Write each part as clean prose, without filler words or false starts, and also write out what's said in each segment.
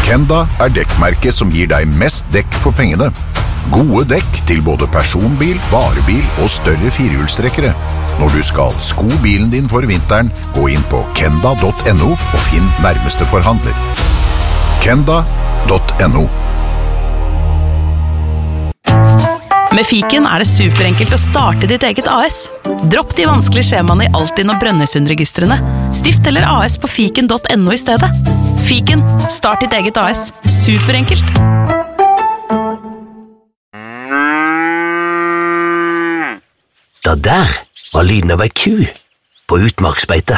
Kenda dekkmerket som gir deg mest dekk for pengene. Gode dekk til både personbil, varebil og større firehjulstrekkere. Når du skal sko bilen din for vinteren, gå inn på kenda.no og finn nærmeste forhandler. Kenda.no. Med Fiken det superenkelt å starte ditt eget AS. Dropp de vanskelige skjemaene i Altinn og Brønnøysundregistrene. Stift eller AS på fiken.no i stedet. Fiken, start ditt eget AS. Superenkelt. Det der var lyden av ei ku på utmarksbeite.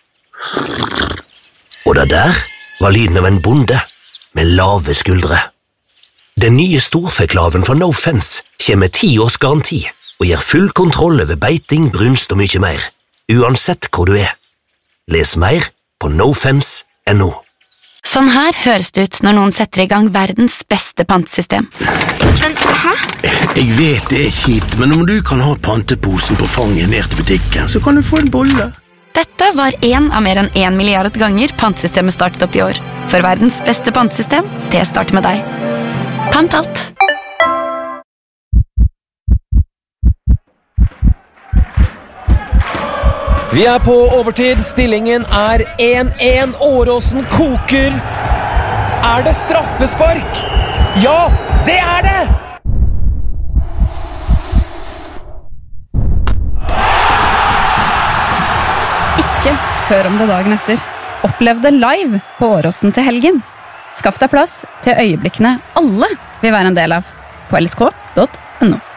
Og det der var lyden av en bonde med lave skuldre. Den nye storfeklaven fra No Fence kommer med 10 års garanti og gir full kontroll over beiting, brunst og mye mer, uansett hvor du er. Les mer på nofence.no. Sånn her høres det ut når noen setter i gang verdens beste pantesystem. Men, hæ? Jeg vet det kjipt, men om du kan ha panteposen på fanget ned til butikken, så kan du få en bolle. Dette var en av mer enn 1 milliard ganger pantesystemet startet opp i år. For verdens beste pantesystem, det starter med deg. Pant alt. Vi på overtid, stillingen 1-1, Åråsen koker. Det straffespark? Ja, det det! Ikke hør om det dagen etter. Opplev det live på Åråsen til helgen. Skaff deg plass til øyeblikkene alle vil være en del av på lsk.no.